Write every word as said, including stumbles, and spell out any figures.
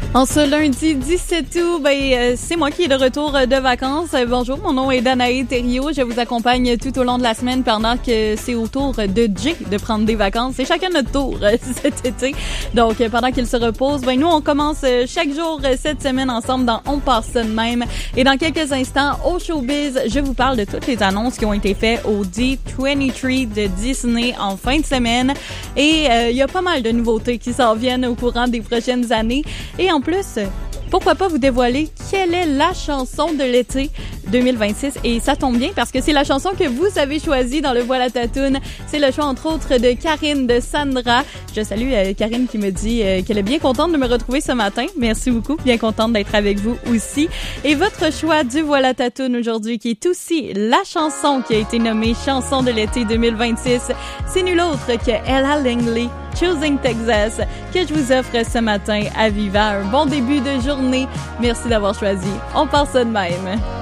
En ce lundi dix-sept août, ben, euh, c'est moi qui est de retour de vacances. Euh, bonjour, mon nom est Danae Thériault. Je vous accompagne tout au long de la semaine pendant que c'est au tour de Jay de prendre des vacances. C'est chacun notre tour euh, cet été. Donc, euh, pendant qu'il se repose, ben, nous, on commence euh, chaque jour euh, cette semaine ensemble dans On passe ça de même. Et dans quelques instants, au Showbiz, je vous parle de toutes les annonces qui ont été faites au D vingt-trois de Disney en fin de semaine. Et il euh, y a pas mal de nouveautés qui s'en viennent au courant des prochaines années. Et en plus, pourquoi pas vous dévoiler quelle est la chanson de l'été deux mille vingt-six? Et ça tombe bien parce que c'est la chanson que vous avez choisie dans le Voilà ta toune. C'est le choix, entre autres, de Karine de Sandra. Je salue euh, Karine qui me dit euh, qu'elle est bien contente de me retrouver ce matin. Merci beaucoup. Bien contente d'être avec vous aussi. Et votre choix du Voilà ta toune aujourd'hui, qui est aussi la chanson qui a été nommée chanson de l'été deux mille vingt-six, c'est nul autre que Ella Langley, Choosing Texas, que je vous offre ce matin à Viva. Un bon début de journée. Merci d'avoir choisi. On part ça de même.